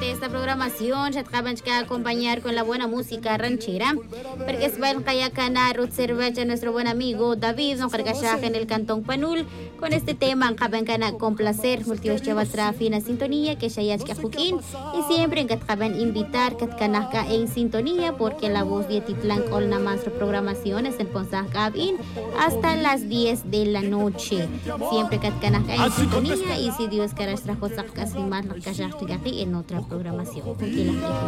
de esta programación, ya acaban de acompañar con la buena música ranchera, porque es van kaya kana Ruth Cervecha, nuestro buen amigo David, no carga en el Cantón Panul, con este tema acaban kana con placer, multios chavas fina sintonía, que ya que Joaquín, y siempre en que acaban invitar que canasca en sintonía, porque la voz de Titlán con la nuestra programación es el Ponsah Cabin hasta las 10 de la noche. Siempre que canasca en sintonía, y si Dios quiere trajo sacas y más la en otra programación.